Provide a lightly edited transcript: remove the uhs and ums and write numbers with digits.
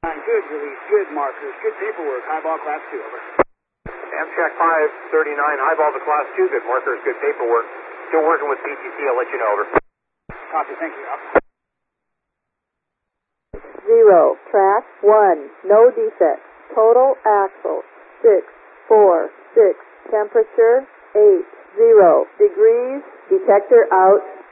Good release, good markers, good paperwork. Highball class 2, over. Amtrak 539, highball to class 2, good markers, good paperwork. Still working with PTC, I'll let you know, over. Copy, thank you. 0, track 1, no defects. Total axle 646, temperature 80 degrees, detector out.